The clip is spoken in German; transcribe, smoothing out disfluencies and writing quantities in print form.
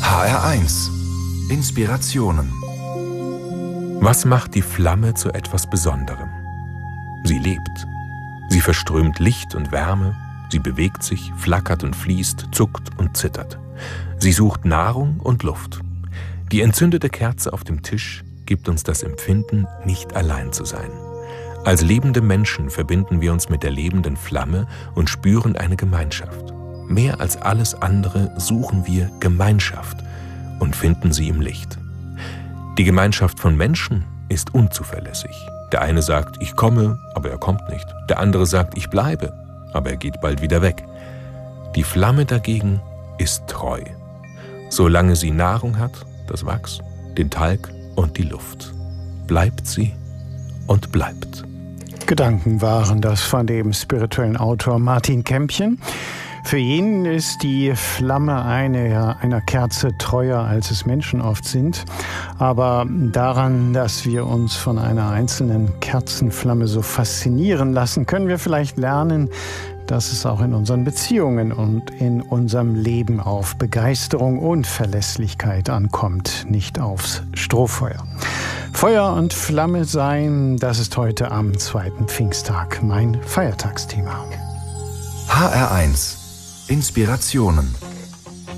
HR1 Inspirationen. Was macht die Flamme zu etwas Besonderem? Sie lebt. Sie verströmt Licht und Wärme. Sie bewegt sich, flackert und fließt, zuckt und zittert. Sie sucht Nahrung und Luft. Die entzündete Kerze auf dem Tisch gibt uns das Empfinden, nicht allein zu sein. Als lebende Menschen verbinden wir uns mit der lebenden Flamme und spüren eine Gemeinschaft. Mehr als alles andere suchen wir Gemeinschaft und finden sie im Licht. Die Gemeinschaft von Menschen ist unzuverlässig. Der eine sagt, ich komme, aber er kommt nicht. Der andere sagt, ich bleibe, aber er geht bald wieder weg. Die Flamme dagegen ist treu. Solange sie Nahrung hat, das Wachs, den Talg und die Luft, bleibt sie und bleibt. Gedanken waren das von dem spirituellen Autor Martin Kämpchen. Für ihn ist die Flamme einer Kerze treuer, als es Menschen oft sind. Aber daran, dass wir uns von einer einzelnen Kerzenflamme so faszinieren lassen, können wir vielleicht lernen, dass es auch in unseren Beziehungen und in unserem Leben auf Begeisterung und Verlässlichkeit ankommt, nicht aufs Strohfeuer. Feuer und Flamme sein, das ist heute am 2. Pfingsttag mein Feiertagsthema. HR1 Inspirationen.